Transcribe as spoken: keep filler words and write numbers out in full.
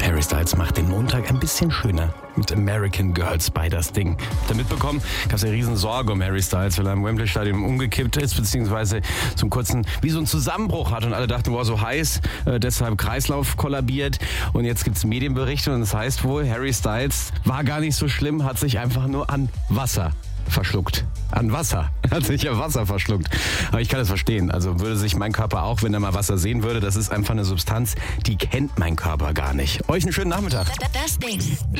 Harry Styles macht den Montag ein bisschen schöner mit American Girl Spiders Ding. Habt ihr mitbekommen, gab es eine riesen Sorge um Harry Styles, weil er im Wembley-Stadion umgekippt ist, beziehungsweise so einen kurzen, wie so einen Zusammenbruch hat und alle dachten, wow, so heiß, äh, deshalb Kreislauf kollabiert und jetzt gibt es Medienberichte und das heißt wohl, Harry Styles war gar nicht so schlimm, hat sich einfach nur an Wasser verschluckt. An Wasser. Hat sich an Wasser verschluckt. Aber ich kann das verstehen. Also würde sich mein Körper auch, wenn er mal Wasser sehen würde, das ist einfach eine Substanz, die kennt mein Körper gar nicht. Euch einen schönen Nachmittag. Das Ding.